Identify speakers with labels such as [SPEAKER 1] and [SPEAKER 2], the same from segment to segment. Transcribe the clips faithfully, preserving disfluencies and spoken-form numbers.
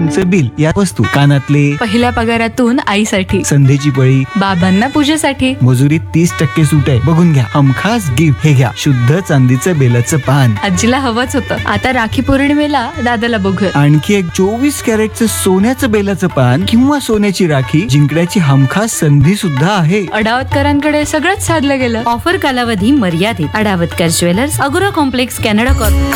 [SPEAKER 1] फोनचं बिल या वस्तू, कानातले,
[SPEAKER 2] पहिल्या पगारातून आईसाठी,
[SPEAKER 1] संधीची पळी,
[SPEAKER 2] बाबांना पूजेसाठी,
[SPEAKER 1] मजुरीत तीस टक्के सूट आहे, बघून घ्या. हमखास गिफ्ट हे घ्या, शुद्ध चांदीचं बेलाचं पान.
[SPEAKER 2] आजीला हवंच होतं. आता राखी पौर्णिमेला दादाला बघूया.
[SPEAKER 1] आणखी एक चोवीस कॅरेटचं सोन्याचं बेलाचं पान किंवा सोन्याची राखी जिंकण्याची हमखास संधी सुद्धा आहे.
[SPEAKER 2] अडावतकरांकडे सगळंच साधलं गेलं.
[SPEAKER 3] ऑफर कालावधी मर्यादित. अडावतकर ज्वेलर्स, अगोरा complex, Canada Corp.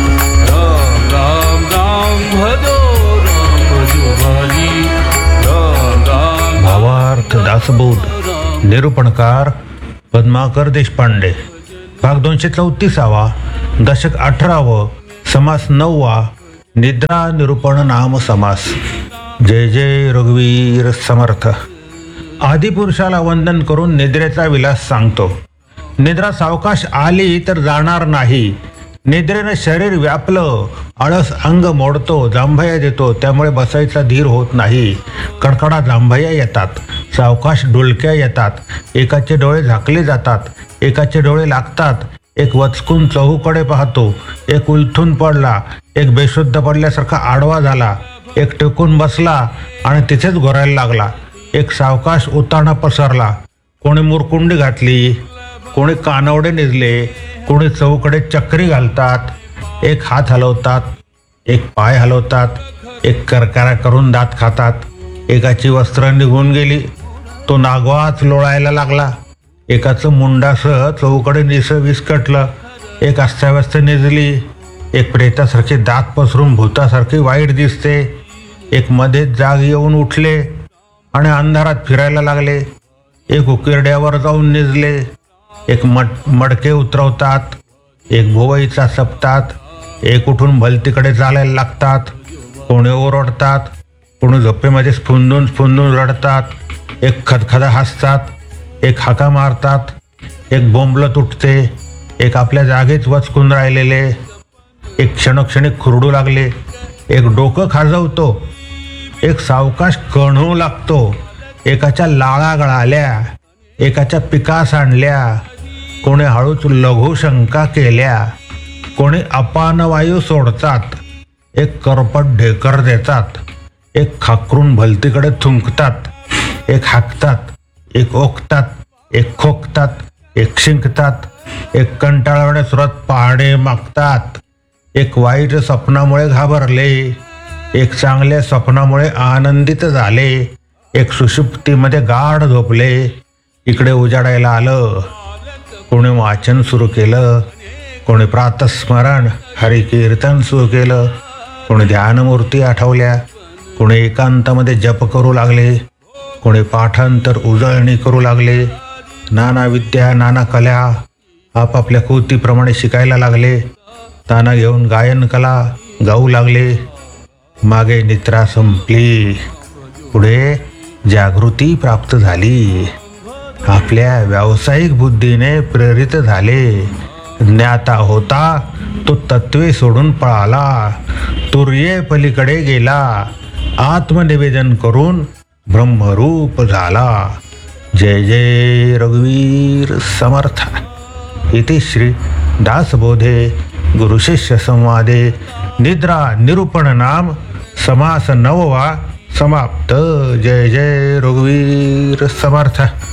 [SPEAKER 4] Ram Ram Ram भजो राम भजो भाली राम राम.
[SPEAKER 5] भावार्थ दासबोध. निरूपणकार पद्माकर देशपांडे. भाग दोनशे चौतीसावा. दशक अठरावं. समास नववा. निद्रा निरूपण नाम समास. जय जय रघुवीर समर्थ. आदिपुरुषाला वंदन करून निद्रेचा विलास सांगतो. निद्रा सावकाश आली तर जाणार नाही. निद्रेनं शरीर व्यापलं, आळस अंग मोडतो, जांभया देतो, त्यामुळे बसायचा धीर होत नाही. कडकडा जांभया येतात, सावकाश डुलक्या येतात, एकाचे डोळे झाकले जातात, एकाचे डोळे लागतात. एक वचकून चहूकडे पाहतो, एक उलथून पडला, एक बेशुद्ध पडल्यासारखा आडवा झाला, एक टेकून बसला आणि तिथेच घोरायला लागला. एक सावकाश उताना पसरला. कोणी मुरकुंडी घातली, कोणी कानवडे निजले, कोणी चौकडे चक्री घालतात, एक हात हलवतात, एक पाय हलवतात, एक करकारा करून दात खातात. एकाची वस्त्र निघून गेली, तो नागवाच लोळायला लागला. एकाचं मुंडासह चौकडे निस विस्कटलं, एक अस्ताव्यस्त निजली, एक प्रेतासारखी दात पसरून भूतासारखी वाईट दिसते. एक मध्येच जाग येऊन उठले आणि अंधारात फिरायला लागले. एक उकिरड्यावर जाऊन निजले, एक मड मडके उतरवतात, एक भोवईचा सपतात, एक उठून भलतीकडे चालायला लागतात. कोणी ओरडतात, कोणी झोपेमध्ये स्फुंदून स्फुंदून रडतात, एक खदखदा हसतात, एक हाका मारतात, एक बोंबलं तुटते, एक आपल्या जागेच वचकून राहिलेले, एक क्षणोक्षणी खुरडू लागले, एक डोकं खाजवतो, एक सावकाश कणू लागतो, एकाच्या लाळा गळाल्या, एकाच्या पिका सांडल्या, कोणी हळूच लघु शंका केल्या, कोणी अपान वायू सोडतात, एक करपट ढेकर देतात, एक खाकरून भलतीकडे थुंकतात, एक हाकतात, एक ओकतात, एक खोकतात, एक शिंकतात, एक कंटाळवणे सुरत पहाडे मागतात, एक वाईट स्वप्नामुळे घाबरले, एक चांगल्या स्वप्नामुळे आनंदित झाले, एक सुषुप्तीमध्ये गाढ झोपले. इकडे उजाडायला आलं. कोणी वाचन सुरू केलं, कोणी प्रातस्मरण हरिकीर्तन सुरू केलं, कोणी ध्यानमूर्ती आठवल्या, कोणी एकांतामध्ये जप करू लागले, कोणी पाठांतर उजळणी करू लागले. नाना विद्या नाना कला आपापल्या कृतीप्रमाणे शिकायला लागले. ताना घेऊन गायन कला गाऊ लागले. मागे निद्रा संपली, पुढे जागृती प्राप्त झाली. आपल्या व्यावसायिक बुद्धीने प्रेरित झाले. ज्ञाता होता तो तत्वे सोडून पळाला, तुर्ये पलीकडे गेला, आत्मनिवेदन करून ब्रह्मरूप झाला. जय जय रघुवीर समर्थ. इति श्री दासबोधे गुरुशिष्य संवादे निद्रा निरूपण नाम समास नववा समाप्त. जय जय रघुवीर समर्थ.